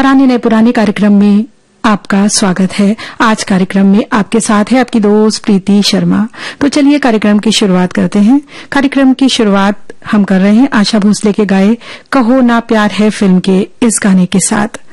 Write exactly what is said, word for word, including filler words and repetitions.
पुराने नए पुराने कार्यक्रम में आपका स्वागत है। आज कार्यक्रम में आपके साथ है आपकी दोस्त प्रीति शर्मा। तो चलिए कार्यक्रम की शुरुआत करते हैं। कार्यक्रम की शुरुआत हम कर रहे हैं आशा भोसले के गाए कहो ना प्यार है फिल्म के इस गाने के साथ।